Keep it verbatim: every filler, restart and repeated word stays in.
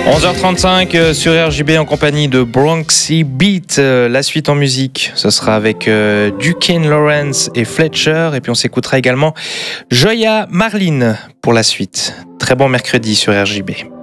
onze heures trente-cinq euh, sur R J B en compagnie de Bronxy Beat. Euh, la suite en musique, ce sera avec euh, Duquesne Lawrence et Fletcher. Et puis on s'écoutera également Joya Marlin pour la suite. Très bon mercredi sur R J B.